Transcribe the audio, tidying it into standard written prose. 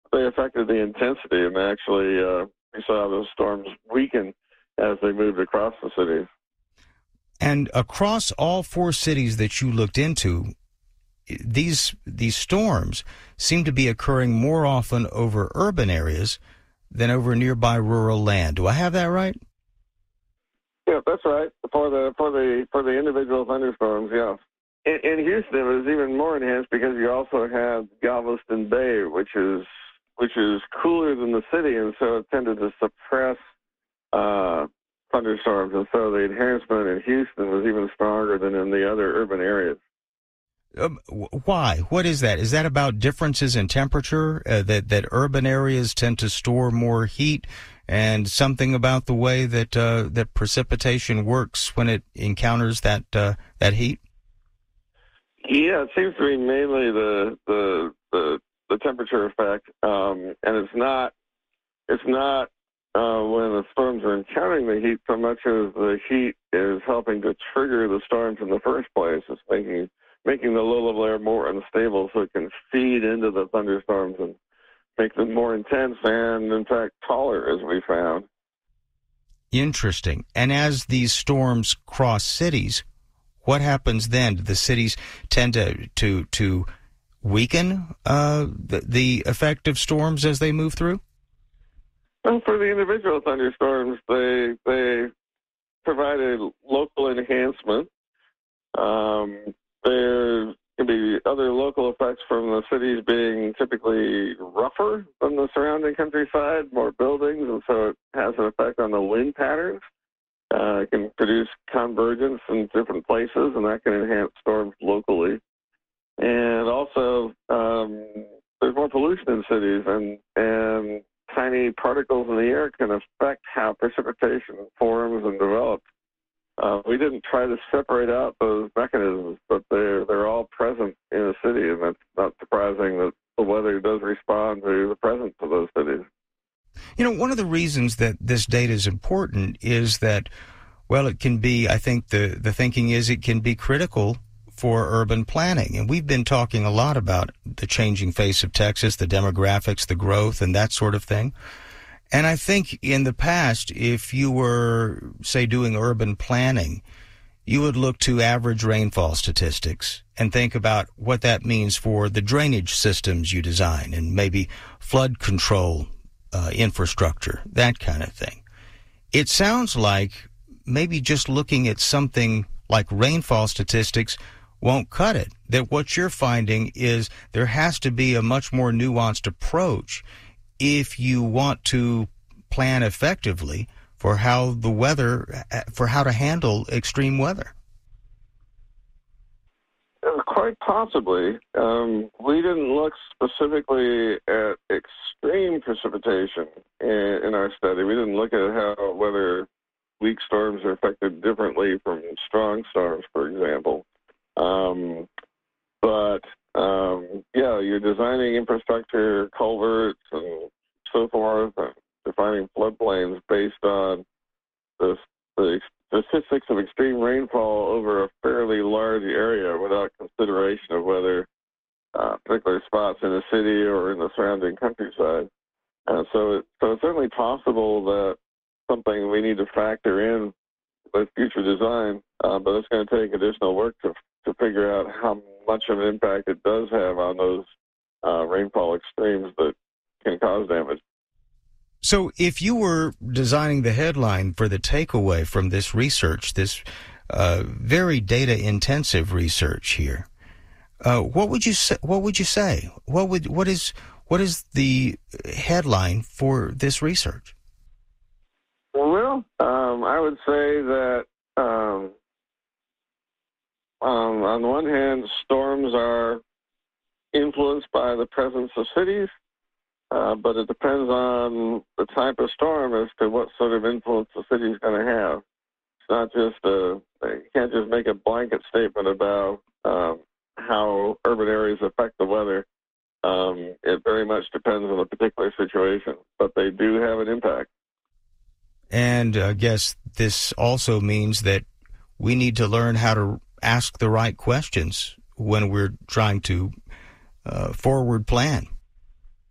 they affected the intensity, and actually we saw those storms weaken as they moved across the cities. And across all four cities that you looked into, these storms seem to be occurring more often over urban areas than over nearby rural land. Do I have that right? Yeah, that's right. For the individual thunderstorms, yes. In Houston, it was even more enhanced because you also had Galveston Bay, which is cooler than the city, and so it tended to suppress thunderstorms, and so the enhancement in Houston was even stronger than in the other urban areas. Why? What is that? Is that about differences in temperature, that urban areas tend to store more heat, and something about the way that that precipitation works when it encounters that heat? Yeah, it seems to be mainly the temperature effect, and it's not when the storms are encountering the heat so much as the heat is helping to trigger the storms in the first place. It's making the low-level air more unstable so it can feed into the thunderstorms and make them more intense and, in fact, taller, as we found. Interesting. And as these storms cross cities, what happens then? Do the cities tend to weaken the effect of storms as they move through? Well, for the individual thunderstorms, they provide a local enhancement. There can be other local effects from the cities being typically rougher than the surrounding countryside, more buildings, and so it has an effect on the wind patterns. It can produce convergence in different places, and that can enhance storms locally. And also, there's more pollution in cities, and tiny particles in the air can affect how precipitation forms and develops. We didn't try to separate out those mechanisms, but they're all present in a city, and that's not surprising that the weather does respond to the presence of those cities. You know, one of the reasons that this data is important is that, well, it can be, I think the thinking is it can be critical for urban planning. And we've been talking a lot about the changing face of Texas, the demographics, the growth, and that sort of thing. And I think in the past, if you were, say, doing urban planning, you would look to average rainfall statistics and think about what that means for the drainage systems you design and maybe flood control infrastructure, that kind of thing. It sounds like maybe just looking at something like rainfall statistics won't cut it, that what you're finding is there has to be a much more nuanced approach if you want to plan effectively for how to handle extreme weather. Quite possibly. We didn't look specifically at extreme precipitation in our study. We didn't look at whether weak storms are affected differently from strong storms, for example. Yeah, you're designing infrastructure, culverts, and so forth, and defining floodplains based on the statistics of extreme rainfall over a fairly large area without consideration of whether particular spots in the city or in the surrounding countryside. So it's certainly possible that something we need to factor in with future design, but it's going to take additional work to figure out how much of an impact it does have on those rainfall extremes that can cause damage. So if you were designing the headline for the takeaway from this research, this very data-intensive research here, what would you say? What is the headline for this research? Well, I would say that on the one hand, storms are influenced by the presence of cities, but it depends on the type of storm as to what sort of influence the city is going to have. It's not just you can't just make a blanket statement about how urban areas affect the weather. It very much depends on the particular situation, but they do have an impact. And I guess this also means that we need to learn how to ask the right questions when we're trying to forward plan.